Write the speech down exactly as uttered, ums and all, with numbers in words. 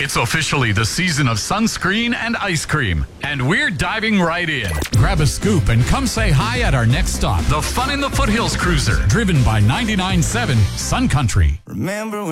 It's officially the season of sunscreen and ice cream, and we're diving right in. Grab a scoop and come say hi at our next stop, the Fun in the Foothills Cruiser, driven by ninety-nine point seven Sun Country. Remember when